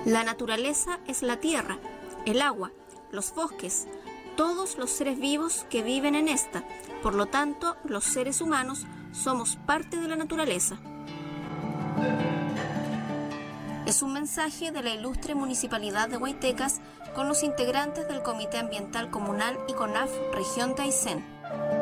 La naturaleza es la tierra, el agua, los bosques, todos los seres vivos que viven en esta. Por lo tanto, los seres humanos somos parte de la naturaleza. Es un mensaje de la ilustre Municipalidad de Huaytecas con los integrantes del Comité Ambiental Comunal y CONAF Región de Aysén.